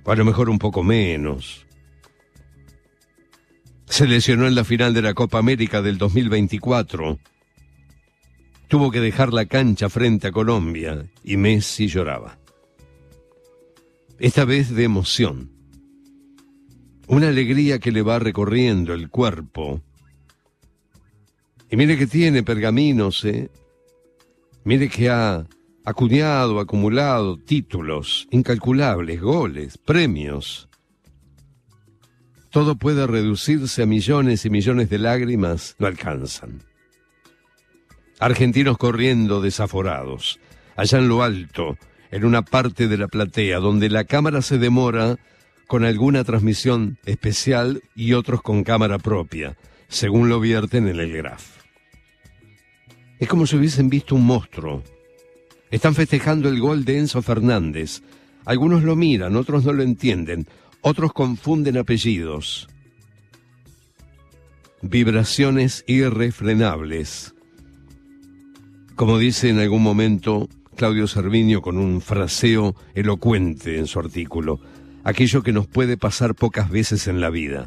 o a lo mejor un poco menos. Se lesionó en la final de la Copa América del 2024. Tuvo que dejar la cancha frente a Colombia y Messi lloraba. Esta vez de emoción. Una alegría que le va recorriendo el cuerpo. Y mire que tiene pergaminos, Mire que ha acuñado, acumulado títulos incalculables, goles, premios. Todo puede reducirse a millones y millones de lágrimas, no alcanzan. Argentinos corriendo desaforados, allá en lo alto, en una parte de la platea, donde la cámara se demora con alguna transmisión especial y otros con cámara propia, según lo vierten en el Graf. Es como si hubiesen visto un monstruo. Están festejando el gol de Enzo Fernández. Algunos lo miran, otros no lo entienden, otros confunden apellidos. Vibraciones irrefrenables. Como dice en algún momento Claudio Cerviño con un fraseo elocuente en su artículo, aquello que nos puede pasar pocas veces en la vida.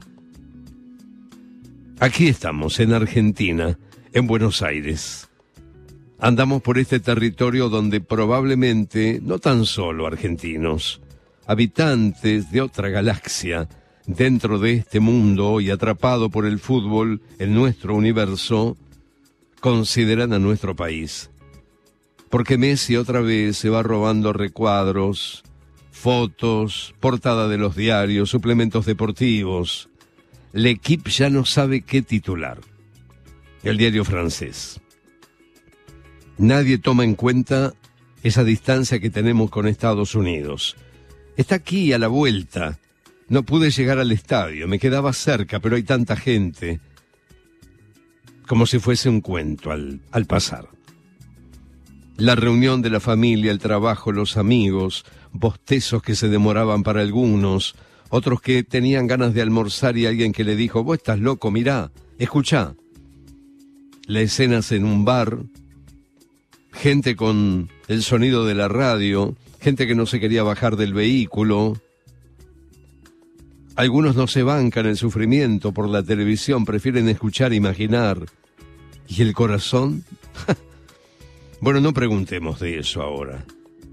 Aquí estamos, en Argentina, en Buenos Aires. Andamos por este territorio donde probablemente, no tan solo argentinos, habitantes de otra galaxia, dentro de este mundo y atrapado por el fútbol en nuestro universo, consideran a nuestro país. Porque Messi otra vez se va robando recuadros, fotos, portada de los diarios, suplementos deportivos. L'Équipe ya no sabe qué titular. El diario francés. Nadie toma en cuenta esa distancia que tenemos con Estados Unidos. Está aquí a la vuelta. No pude llegar al estadio, me quedaba cerca, pero hay tanta gente. Como si fuese un cuento al pasar. La reunión de la familia, el trabajo, los amigos, bostezos que se demoraban para algunos, otros que tenían ganas de almorzar y alguien que le dijo, vos estás loco, mirá, escuchá. Las escenas en un bar, gente con el sonido de la radio, gente que no se quería bajar del vehículo. Algunos no se bancan el sufrimiento por la televisión, prefieren escuchar, imaginar. ¿Y el corazón? Bueno, no preguntemos de eso ahora.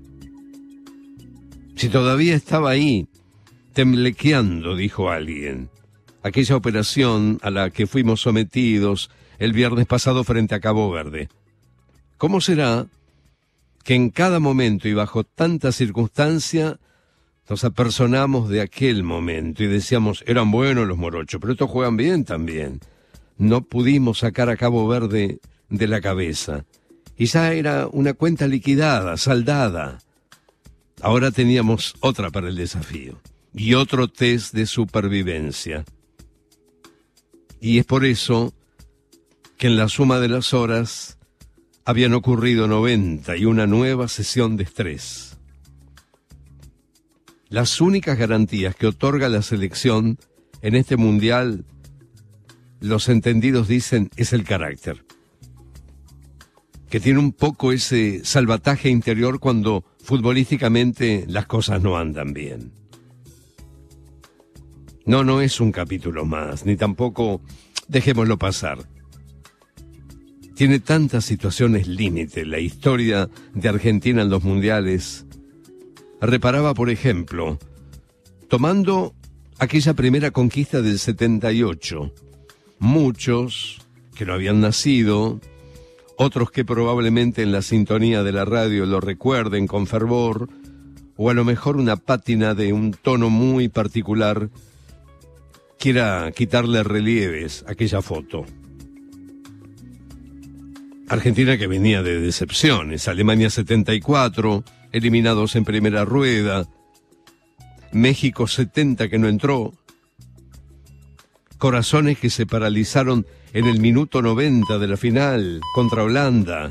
Si todavía estaba ahí, temblequeando, dijo alguien, aquella operación a la que fuimos sometidos el viernes pasado frente a Cabo Verde. ¿Cómo será que en cada momento y bajo tanta circunstancia nos apersonamos de aquel momento y decíamos, eran buenos los morochos, pero estos juegan bien también? No pudimos sacar a Cabo Verde de la cabeza. Y ya era una cuenta liquidada, saldada. Ahora teníamos otra para el desafío. Y otro test de supervivencia. Y es por eso que en la suma de las horas habían ocurrido 90 y una nueva sesión de estrés. Las únicas garantías que otorga la selección en este mundial, los entendidos dicen, es el carácter. Que tiene un poco ese salvataje interior cuando futbolísticamente las cosas no andan bien. No es un capítulo más, ni tampoco dejémoslo pasar. Tiene tantas situaciones límite la historia de Argentina en los mundiales. Reparaba, por ejemplo, tomando aquella primera conquista del 78, muchos que no habían nacido, otros que probablemente en la sintonía de la radio lo recuerden con fervor, o a lo mejor una pátina de un tono muy particular quiera quitarle relieves a aquella foto. Argentina que venía de decepciones, Alemania 74, eliminados en primera rueda, México 70 que no entró, corazones que se paralizaron en el minuto 90 de la final contra Holanda.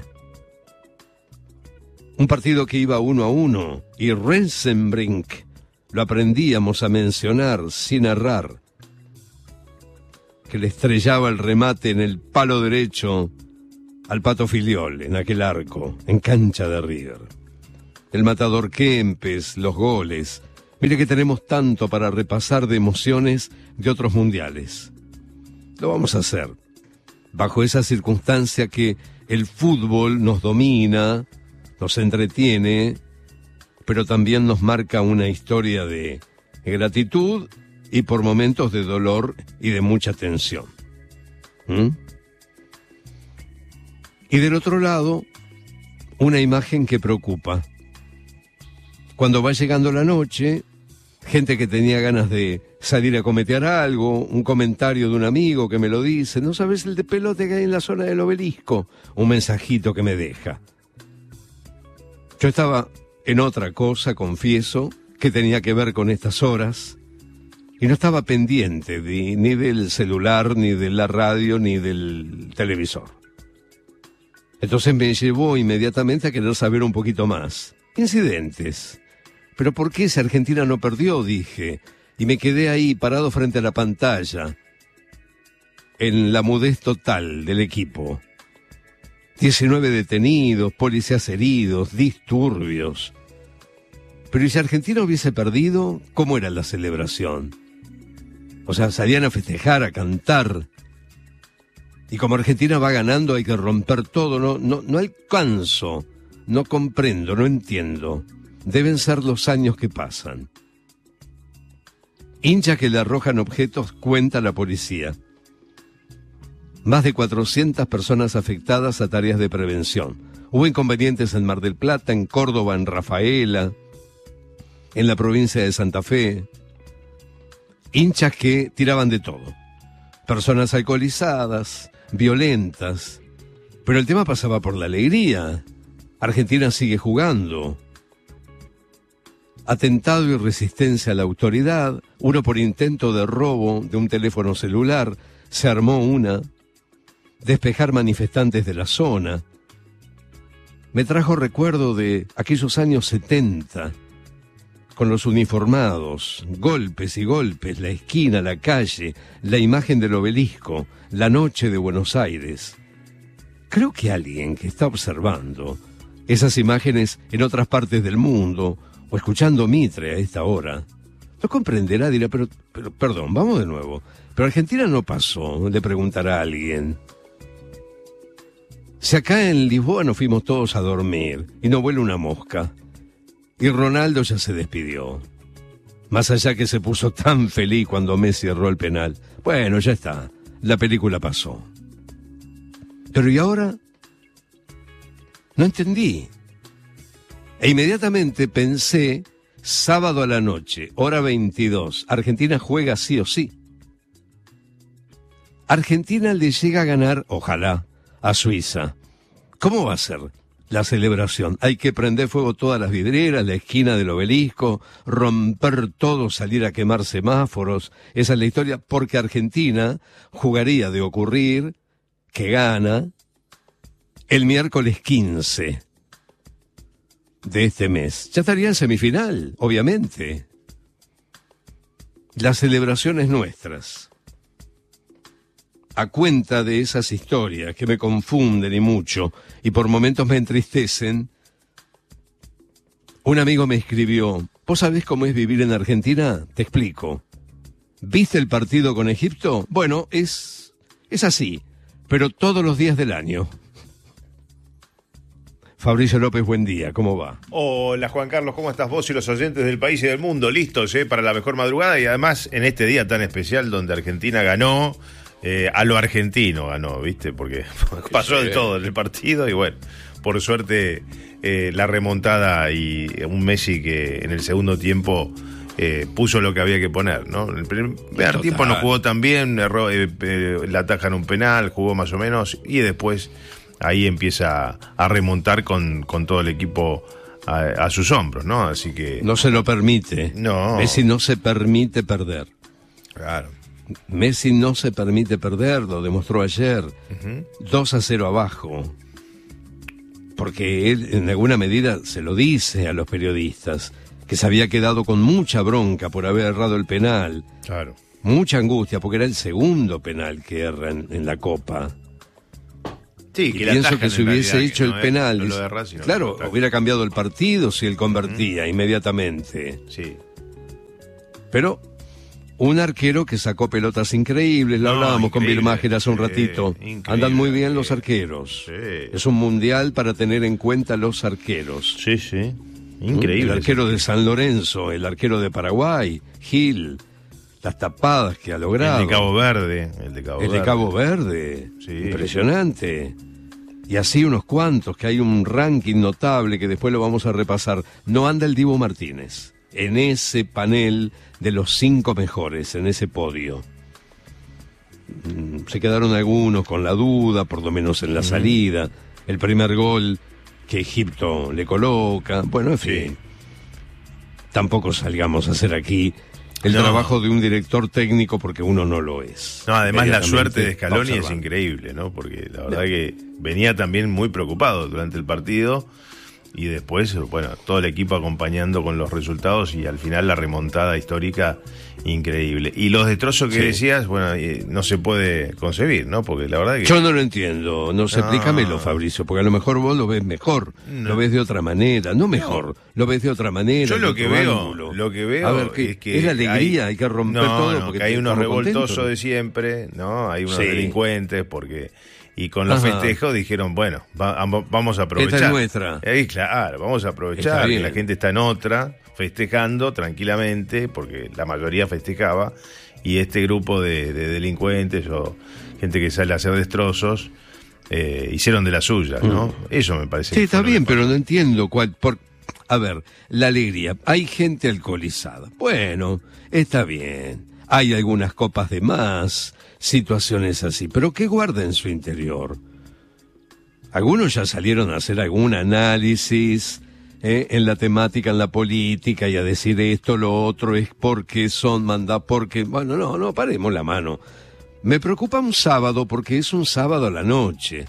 Un partido que iba 1-1 y Rensenbrink lo aprendíamos a mencionar sin errar, que le estrellaba el remate en el palo derecho al Pato Filiol en aquel arco, en cancha de River. El matador Kempes, los goles, Mire que tenemos tanto para repasar de emociones de otros mundiales. Lo vamos a hacer. Bajo esa circunstancia que el fútbol nos domina, nos entretiene, pero también nos marca una historia de gratitud y por momentos de dolor y de mucha tensión. Y del otro lado, una imagen que preocupa. Cuando va llegando la noche, gente que tenía ganas de salir a cometear algo, un comentario de un amigo que me lo dice, no sabes el de pelote que hay en la zona del Obelisco, un mensajito que me deja. Yo estaba en otra cosa, confieso, que tenía que ver con estas horas, y no estaba pendiente ni del celular, ni de la radio, ni del televisor. Entonces me llevó inmediatamente a querer saber un poquito más. Incidentes. ¿Pero por qué si Argentina no perdió?, dije, y me quedé ahí parado frente a la pantalla, en la mudez total del equipo. 19 detenidos, policías heridos, disturbios. Pero ¿y si Argentina hubiese perdido? ¿Cómo era la celebración? O sea, salían a festejar, a cantar. Y como Argentina va ganando hay que romper todo. No alcanzo, no comprendo, no entiendo. Deben ser los años que pasan. Hinchas que le arrojan objetos, cuenta la policía. Más de 400 personas afectadas a tareas de prevención. Hubo inconvenientes en Mar del Plata, en Córdoba, en Rafaela, en la provincia de Santa Fe. Hinchas que tiraban de todo. Personas alcoholizadas, violentas. Pero el tema pasaba por la alegría. Argentina sigue jugando. Atentado y resistencia a la autoridad, uno por intento de robo de un teléfono celular, se armó una, despejar manifestantes de la zona. Me trajo recuerdo de aquellos años 70, con los uniformados, golpes y golpes, la esquina, la calle, la imagen del Obelisco, la noche de Buenos Aires. Creo que alguien que está observando esas imágenes en otras partes del mundo, o escuchando Mitre a esta hora, no comprenderá, dirá, pero perdón, vamos de nuevo. Pero Argentina no pasó, le preguntará a alguien. Si acá en Lisboa nos fuimos todos a dormir y no vuela una mosca, y Ronaldo ya se despidió. Más allá que se puso tan feliz cuando Messi erró el penal. Bueno, ya está, la película pasó. Pero ¿y ahora? No entendí. E inmediatamente pensé, sábado a la noche, hora 22, Argentina juega sí o sí. Argentina le llega a ganar, ojalá, a Suiza. ¿Cómo va a ser la celebración? Hay que prender fuego todas las vidrieras, la esquina del Obelisco, romper todo, salir a quemar semáforos. Esa es la historia, porque Argentina jugaría de ocurrir que gana el miércoles 15 de este mes. Ya estaría en semifinal, obviamente. Las celebraciones nuestras, a cuenta de esas historias que me confunden y mucho, y por momentos me entristecen, un amigo me escribió, ¿vos sabés cómo es vivir en Argentina? Te explico. ¿Viste el partido con Egipto? Bueno, es así, pero todos los días del año. Fabricio López, buen día, ¿cómo va? Hola Juan Carlos, ¿cómo estás vos y los oyentes del país y del mundo? Listos para la mejor madrugada y además en este día tan especial donde Argentina ganó, a lo argentino ganó, ¿viste? Porque pasó de todo en el partido y bueno, por suerte la remontada y un Messi que en el segundo tiempo puso lo que había que poner, ¿no? En el primer tiempo no jugó tan bien, erró, le atajan un penal, jugó más o menos y después ahí empieza a remontar con todo el equipo a sus hombros, ¿no? Así que... No se lo permite. No. Messi no se permite perder. Claro. Messi no se permite perder, lo demostró ayer. 2-0 abajo. Porque él, en alguna medida, se lo dice a los periodistas, que se había quedado con mucha bronca por haber errado el penal. Claro. Mucha angustia, porque era el segundo penal que erra en la Copa. Sí, y pienso que si hubiese hecho el penal, no Racing, claro, hubiera cambiado el partido si él convertía inmediatamente. Sí. Pero un arquero que sacó pelotas increíbles, lo hablábamos con Birmacher hace un ratito. Andan muy bien los arqueros. Sí. Es un mundial para tener en cuenta los arqueros. Sí, sí. Increíble. El arquero de San Lorenzo, el arquero de Paraguay, Gil, las tapadas que ha logrado. El de Cabo Verde. De Cabo Verde. Sí. Impresionante. Y así unos cuantos, que hay un ranking notable que después lo vamos a repasar. No anda el Dibu Martínez en ese panel de los 5 mejores, en ese podio. Se quedaron algunos con la duda, por lo menos en la salida. El primer gol que Egipto le coloca. Bueno, en fin. Tampoco salgamos a hacer aquí el trabajo de un director técnico, porque uno no lo es. No, además la suerte de Scaloni es increíble, ¿no? Porque la verdad que venía también muy preocupado durante el partido y después, bueno, todo el equipo acompañando con los resultados y al final la remontada histórica increíble. Y los destrozos que decías, bueno, no se puede concebir, ¿no? Porque la verdad que... Yo no lo entiendo, no sé, explícamelo, Fabricio, porque a lo mejor vos lo ves mejor, lo ves de otra manera, no mejor, lo ves de otra manera. Yo lo que veo a ver, es que es la alegría, hay que romper todo. Porque hay unos revoltosos de siempre, ¿no? Hay unos delincuentes, porque... Y con los festejos dijeron, bueno, vamos a aprovechar. Esta es nuestra. Claro, vamos a aprovechar que la gente está en otra, festejando tranquilamente, porque la mayoría festejaba, y este grupo de delincuentes o gente que sale a hacer destrozos, hicieron de las suyas, ¿no? Eso me parece. Sí, está bien, pero no entiendo cuál... A ver, la alegría. Hay gente alcoholizada. Bueno, está bien. Hay algunas copas de más, situaciones así, pero ¿qué guarda en su interior? Algunos ya salieron a hacer algún análisis en la temática, en la política, y a decir esto, lo otro, es porque porque... Bueno, no, paremos la mano. Me preocupa un sábado porque es un sábado a la noche.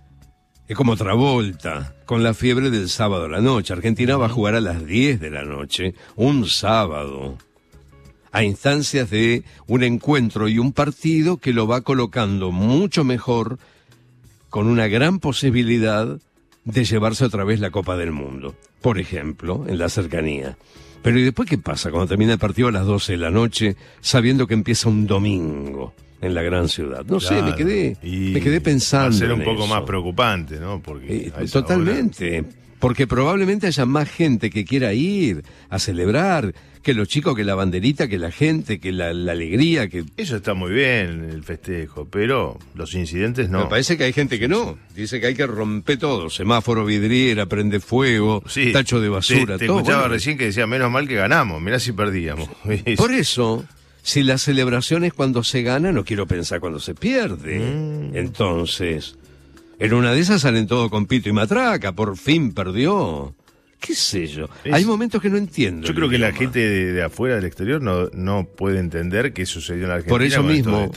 Es como Travolta, con la fiebre del sábado a la noche. Argentina va a jugar a las 10 de la noche, un sábado, a instancias de un encuentro y un partido que lo va colocando mucho mejor, con una gran posibilidad de llevarse otra vez la Copa del Mundo, por ejemplo, en la cercanía. Pero ¿y después qué pasa cuando termina el partido a las 12 de la noche, sabiendo que empieza un domingo en la gran ciudad? No sé, me quedé pensando. Va a ser un poco más preocupante, ¿no? Porque totalmente. Porque probablemente haya más gente que quiera ir a celebrar, que los chicos, que la banderita, que la gente, que la alegría, que... Eso está muy bien, el festejo, pero los incidentes no. Me parece que hay gente que no. Dice que hay que romper todo. Semáforo, vidriera, prende fuego, tacho de basura, te todo. Escuchaba recién que decía, menos mal que ganamos, mirá si perdíamos. Por eso, si la celebración es cuando se gana, no quiero pensar cuando se pierde. Entonces... En una de esas salen todo con pito y matraca, por fin perdió. ¿Qué sé yo? Hay momentos que no entiendo. Yo creo que la gente de afuera, del exterior, no puede entender qué sucedió en Argentina. Por eso mismo,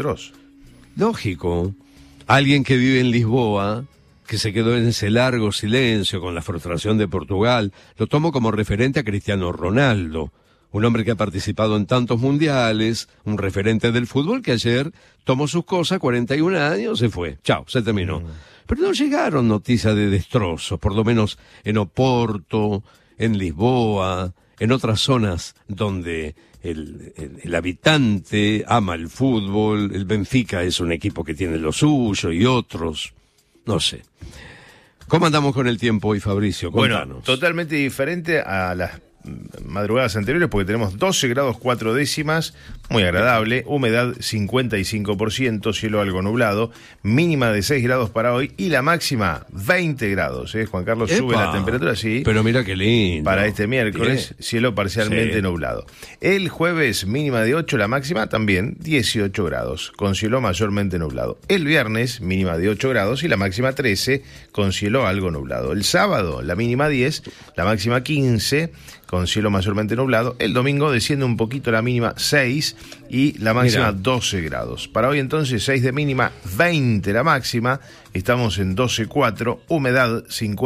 lógico, alguien que vive en Lisboa, que se quedó en ese largo silencio con la frustración de Portugal, lo tomo como referente a Cristiano Ronaldo, un hombre que ha participado en tantos mundiales, un referente del fútbol que ayer tomó sus cosas, 41 años, se fue. Chao, se terminó. Pero no llegaron noticias de destrozos, por lo menos en Oporto, en Lisboa, en otras zonas donde el habitante ama el fútbol. El Benfica es un equipo que tiene lo suyo y otros, no sé. ¿Cómo andamos con el tiempo hoy, Fabricio? Contanos. Bueno, totalmente diferente a las madrugadas anteriores, porque tenemos 12 grados 4 décimas, muy agradable, humedad 55%, cielo algo nublado, mínima de 6 grados para hoy y la máxima 20 grados, Juan Carlos. Sube la temperatura, sí. Pero mira qué lindo. Para este miércoles, cielo parcialmente nublado. El jueves, mínima de 8, la máxima también 18 grados, con cielo mayormente nublado. El viernes, mínima de 8 grados y la máxima 13, con cielo algo nublado. El sábado, la mínima 10, la máxima 15, con cielo mayormente nublado. El domingo desciende un poquito, la mínima 6 y la máxima 12 grados. Para hoy entonces 6 de mínima, 20 la máxima. Estamos en 12,4, humedad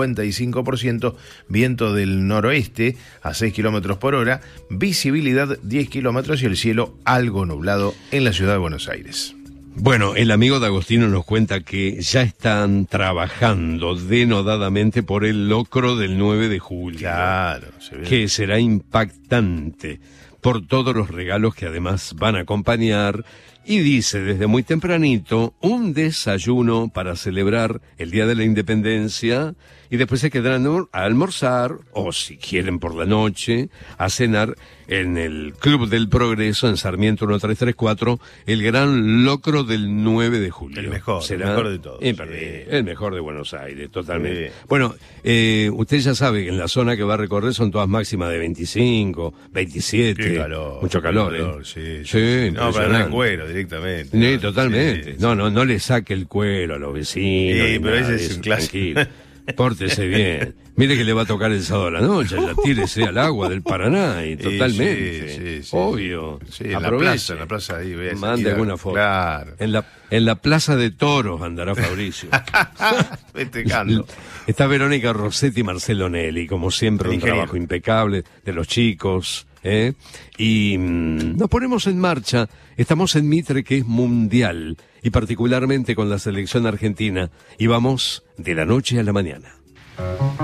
55%, viento del noroeste a 6 kilómetros por hora, visibilidad 10 kilómetros y el cielo algo nublado en la ciudad de Buenos Aires. Bueno, el amigo D'Agostino nos cuenta que ya están trabajando denodadamente por el locro del 9 de julio. Claro, que será impactante. por todos los regalos que además van a acompañar. Y dice desde muy tempranito un desayuno para celebrar el Día de la Independencia, y después se quedarán a almorzar, o si quieren por la noche, a cenar en el Club del Progreso en Sarmiento 1334, el gran locro del 9 de julio. El mejor de todos. El mejor de Buenos Aires, totalmente. Sí. Bueno, usted ya sabe que en la zona que va a recorrer son todas máximas de 25, 27. Qué calor. Mucho calor, qué calor, sí. impresionante. No, para no en cuero directamente. Sí, totalmente. Sí. No le saque el cuero a los vecinos. Sí, pero nada ese de es eso, un clásico. tranquilo. Pórtese bien. Mire que le va a tocar el sábado a la noche, ya tírese al agua del Paraná y totalmente. Sí. Obvio. Sí, en Aproveche. la plaza ahí. ves, Mande alguna foto. Claro. En la Plaza de Toros andará Fabricio. Festejando. Está Verónica Rossetti y Marcelo Nelly, como siempre, un Ingeniero. trabajo impecable de los chicos. Y nos ponemos en marcha. Estamos en Mitre, que es mundial, y particularmente con la selección argentina, y vamos de la noche a la mañana.